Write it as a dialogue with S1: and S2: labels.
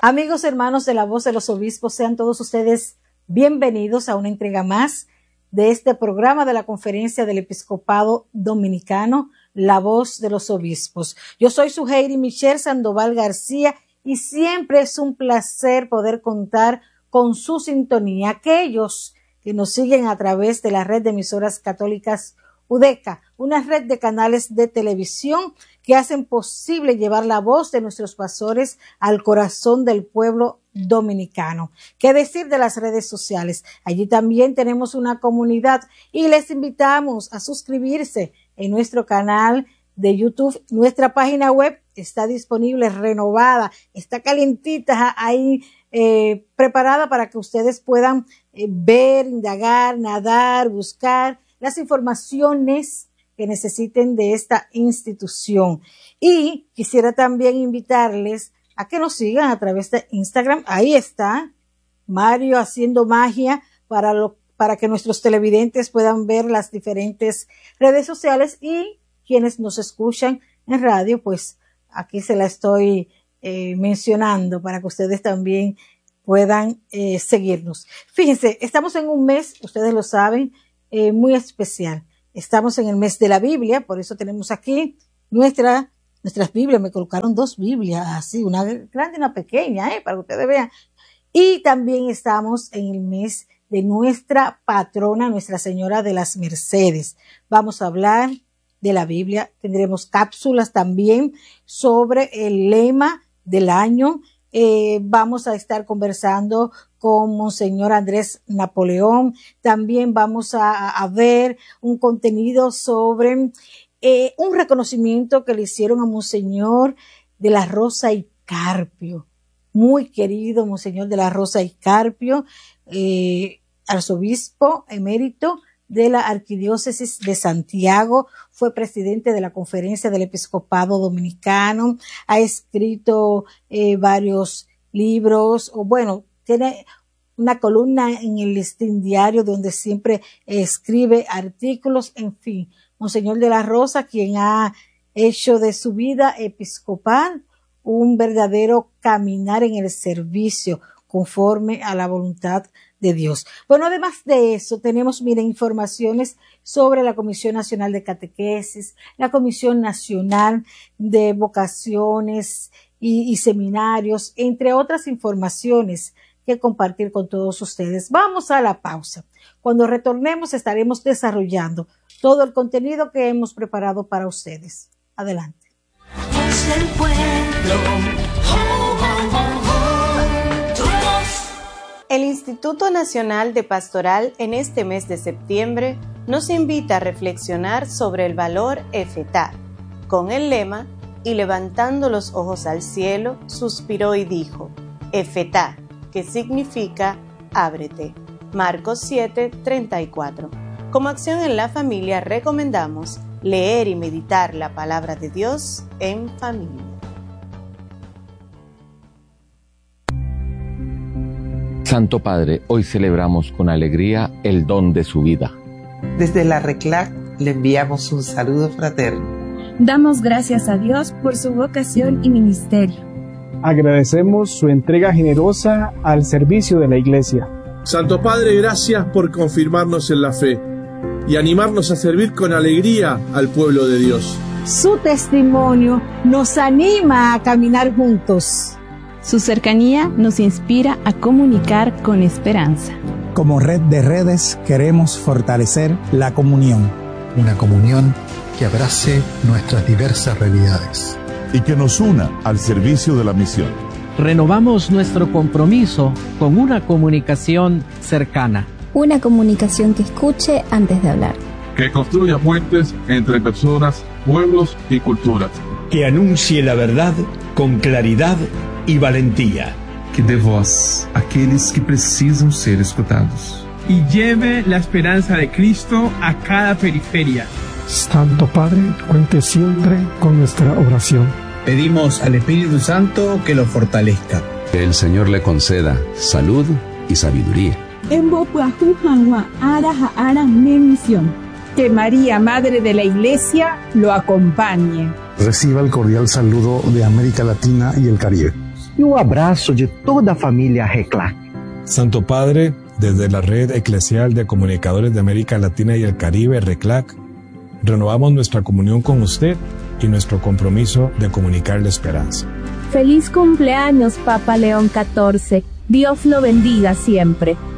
S1: Amigos, hermanos de la Voz de los Obispos, sean todos ustedes bienvenidos a una entrega más de este programa de la Conferencia del Episcopado Dominicano, La Voz de los Obispos. Yo soy Suheiri Michelle Sandoval García y siempre es un placer poder contar con su sintonía. Aquellos que nos siguen a través de la red de emisoras católicas UDECA, una red de canales de televisión que hacen posible llevar la voz de nuestros pastores al corazón del pueblo dominicano. ¿Qué decir de las redes sociales? Allí también tenemos una comunidad y les invitamos a suscribirse en nuestro canal de YouTube. Nuestra página web está disponible, renovada, está calientita ahí, preparada para que ustedes puedan ver, indagar, nadar, buscar las informaciones que necesiten de esta institución. Y quisiera también invitarles a que nos sigan a través de Instagram. Ahí está Mario haciendo magia para que nuestros televidentes puedan ver las diferentes redes sociales, y quienes nos escuchan en radio, pues aquí se la estoy mencionando para que ustedes también puedan seguirnos. Fíjense, estamos en un mes, ustedes lo saben, muy especial. Estamos en el mes de la Biblia, por eso tenemos aquí nuestras Biblias. Me colocaron dos Biblias, así, una grande y una pequeña, para que ustedes vean. Y también estamos en el mes de nuestra patrona, Nuestra Señora de las Mercedes. Vamos a hablar de la Biblia, tendremos cápsulas también sobre el lema del año. Vamos a estar conversando con Monseñor Andrés Napoleón. También vamos a ver un contenido sobre un reconocimiento que le hicieron a Monseñor de la Rosa y Carpio. Muy querido Monseñor de la Rosa y Carpio, arzobispo emérito de la Arquidiócesis de Santiago, fue presidente de la Conferencia del Episcopado Dominicano, ha escrito varios libros, tiene una columna en el Listín Diario donde siempre escribe artículos, en fin. Monseñor de la Rosa, quien ha hecho de su vida episcopal un verdadero caminar en el servicio conforme a la voluntad de Dios. Bueno, además de eso, tenemos, informaciones sobre la Comisión Nacional de Catequesis, la Comisión Nacional de Vocaciones y Seminarios, entre otras informaciones que compartir con todos ustedes. Vamos a la pausa. Cuando retornemos estaremos desarrollando todo el contenido que hemos preparado para ustedes. Adelante.
S2: Es el pueblo.
S3: El Instituto Nacional de Pastoral en este mes de septiembre nos invita a reflexionar sobre el valor Efetá, con el lema "Y levantando los ojos al cielo, suspiró y dijo, Efetá", que significa ábrete. Marcos 7:34. Como acción en la familia recomendamos leer y meditar la palabra de Dios en familia.
S4: Santo Padre, hoy celebramos con alegría el don de su vida.
S5: Desde la RECLAC le enviamos un saludo fraterno.
S6: Damos gracias a Dios por su vocación y ministerio.
S7: Agradecemos su entrega generosa al servicio de la Iglesia.
S8: Santo Padre, gracias por confirmarnos en la fe y animarnos a servir con alegría al pueblo de Dios.
S1: Su testimonio nos anima a caminar juntos.
S6: Su cercanía nos inspira a comunicar con esperanza.
S9: Como red de redes queremos fortalecer la comunión.
S10: Una comunión que abrace nuestras diversas realidades.
S11: Y que nos una al servicio de la misión.
S12: Renovamos nuestro compromiso con una comunicación cercana.
S13: Una comunicación que escuche antes de hablar.
S14: Que construya puentes entre personas, pueblos y culturas.
S15: Que anuncie la verdad con claridad y valentía.
S16: Que dé voz a aquellos que precisan ser escuchados.
S17: Y lleve la esperanza de Cristo a cada periferia.
S18: Santo Padre, cuente siempre con nuestra oración.
S19: Pedimos al Espíritu Santo que lo fortalezca.
S20: Que el Señor le conceda salud y sabiduría.
S6: Que María, Madre de la Iglesia, lo acompañe.
S18: Reciba el cordial saludo de América Latina y el Caribe.
S21: y un abrazo de toda la familia RECLAC.
S22: Santo Padre, desde la Red Eclesial de Comunicadores de América Latina y el Caribe, RECLAC, renovamos nuestra comunión con usted y nuestro compromiso de comunicar la esperanza.
S6: Feliz cumpleaños, Papa León XIV. Dios lo bendiga siempre.